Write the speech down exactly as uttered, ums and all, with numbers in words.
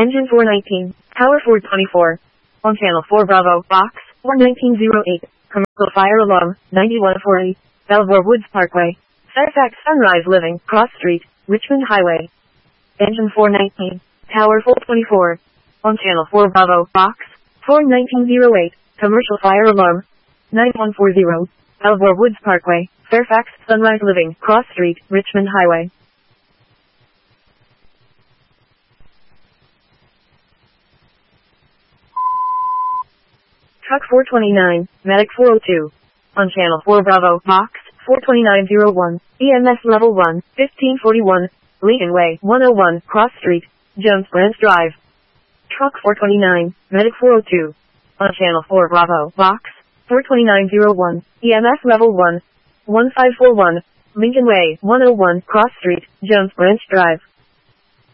Engine four nineteen, Tower four twenty-four. On channel four Bravo, box, four nineteen oh eight, commercial fire alarm, ninety-one forty, Belvoir Woods Parkway, Fairfax Sunrise Living, Cross Street, Richmond Highway. Engine four nineteen, Tower four twenty-four. On channel four Bravo, box, four nineteen oh eight, commercial fire alarm, ninety-one forty, Belvoir Woods Parkway, Fairfax Sunrise Living, Cross Street, Richmond Highway. Truck four twenty-nine, Medic four oh two. On channel four Bravo, box, four twenty-nine oh one, E M S level one, fifteen forty-one, Lincoln Way, one oh one, Cross Street, Jones Branch Drive. Truck four twenty-nine, Medic four oh two. On channel four Bravo, box, four twenty-nine oh one, E M S level one, one five four one, Lincoln Way, one oh one, Cross Street, Jones Branch Drive.